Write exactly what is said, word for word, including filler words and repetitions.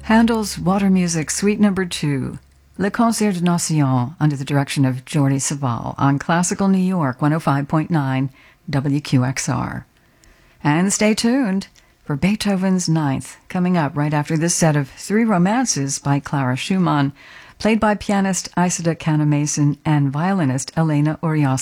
Handel's Water Music Suite Number two, Le Concert de Nation, under the direction of Jordi Savall on Classical New York one oh five point nine W Q X R. And stay tuned for Beethoven's Ninth, coming up right after this set of three romances by Clara Schumann, played by pianist Isida Cannon-Mason and violinist Elena Uriasco.